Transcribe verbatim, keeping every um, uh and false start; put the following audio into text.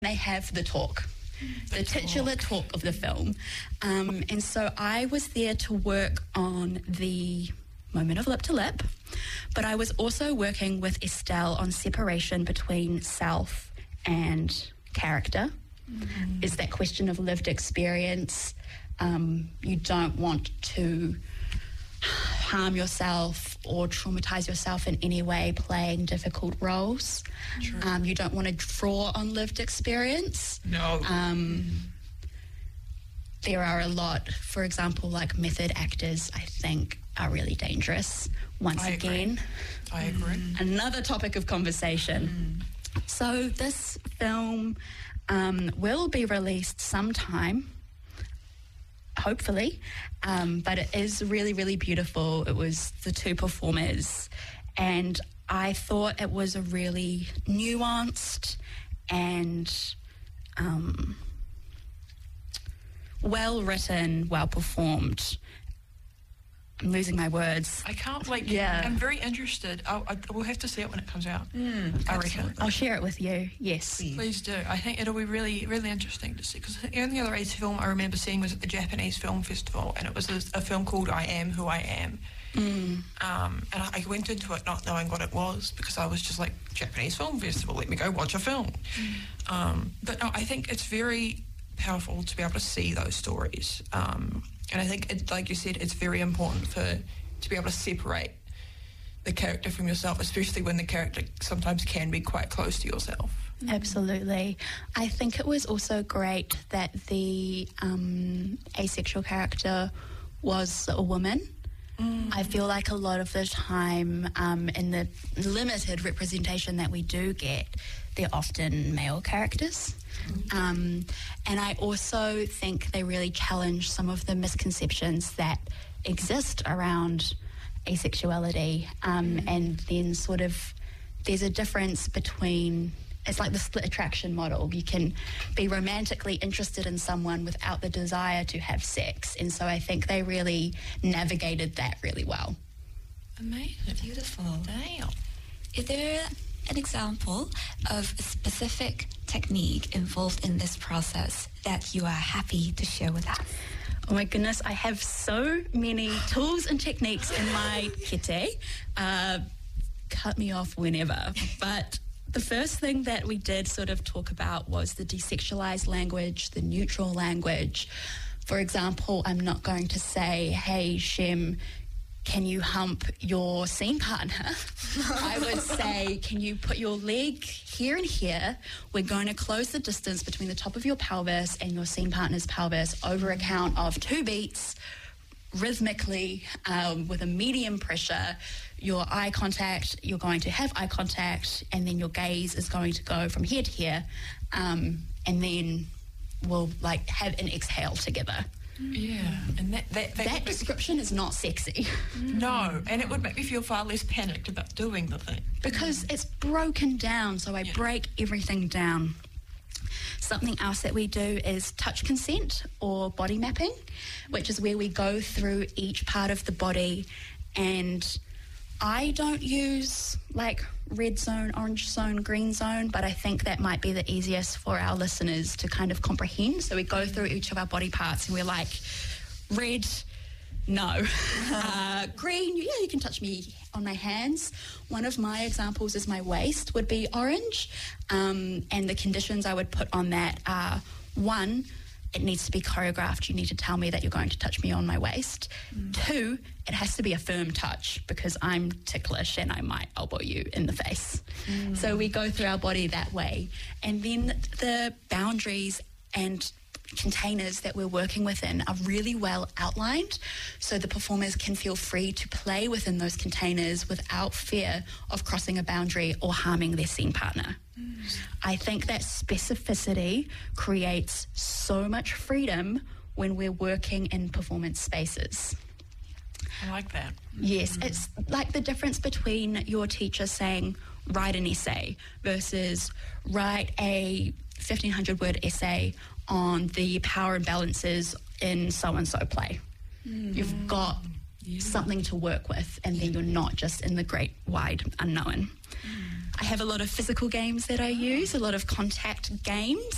they have the talk, the, the titular talk. talk of the film. Um, and so I was there to work on the moment of lip to lip, but I was also working with Estelle on separation between self and character. Mm-hmm. Is that question of lived experience. Um, you don't want to harm yourself or traumatize yourself in any way playing difficult roles. Um, you don't want to draw on lived experience. No. Um, there are a lot, for example, like method actors, I think, are really dangerous. Once I again, agree. I agree. Another topic of conversation. Mm. So this film um, will be released sometime, hopefully, um, but it is really, really beautiful. It was the two performers, and I thought it was a really nuanced and um, well-written, well-performed. I'm losing my words. I can't, like, yeah. I'm very interested. I'll, I, we'll have to see it when it comes out, mm, I reckon. I'll share it with you, yes. Please do. I think it'll be really, really interesting to see, because the only other Ace film I remember seeing was at the Japanese Film Festival, and it was a, a film called I Am Who I Am. Mm. Um, and I went into it not knowing what it was, because I was just like, Japanese Film Festival, let me go watch a film. Mm. Um, but no, I think it's very powerful to be able to see those stories. Um, and I think, it, like you said, it's very important for to be able to separate the character from yourself, especially when the character sometimes can be quite close to yourself. Absolutely. I think it was also great that the um, asexual character was a woman. Mm. I feel like a lot of the time um, in the limited representation that we do get, they're often male characters. Mm. Um, and I also think they really challenge some of the misconceptions that exist around asexuality, um, mm. and then sort of there's a difference between, it's like the split attraction model. You can be romantically interested in someone without the desire to have sex, and so I think they really navigated that really well. Amazing. Beautiful. Damn. Is there an example of a specific technique involved in this process that you are happy to share with us? Oh my goodness, I have so many tools and techniques in my kete. Uh, cut me off whenever. But the first thing that we did sort of talk about was the desexualized language, the neutral language. For example, I'm not going to say, hey, Shem, can you hump your scene partner? I would say, can you put your leg here and here? We're going to close the distance between the top of your pelvis and your scene partner's pelvis over a count of two beats, rhythmically, um, with a medium pressure. Your eye contact, you're going to have eye contact, and then your gaze is going to go from here to here, um, and then we'll like have an exhale together. Yeah, and that that, that, that description is not sexy. No, and it would make me feel far less panicked about doing the thing. Because it's broken down, so I yeah. break everything down. Something else that we do is touch consent or body mapping, which is where we go through each part of the body, and I don't use like red zone, orange zone, green zone, but I think that might be the easiest for our listeners to kind of comprehend. So we go through each of our body parts and we're like, red, no. uh, green, yeah, you can touch me on my hands. One of my examples is my waist would be orange, um, and the conditions I would put on that are, one, it needs to be choreographed. You need to tell me that you're going to touch me on my waist. Mm. Two, it has to be a firm touch because I'm ticklish and I might elbow you in the face. Mm. So we go through our body that way. And then the boundaries and containers that we're working within are really well outlined, so the performers can feel free to play within those containers without fear of crossing a boundary or harming their scene partner. Mm. I think that specificity creates so much freedom when we're working in performance spaces. I like that. Yes, mm. It's like the difference between your teacher saying, write an essay versus write a fifteen hundred word essay on the power imbalances in so-and-so play. Mm. You've got yeah. something to work with, and then you're not just in the great wide unknown. Mm. I have a lot of physical games that I use, a lot of contact games.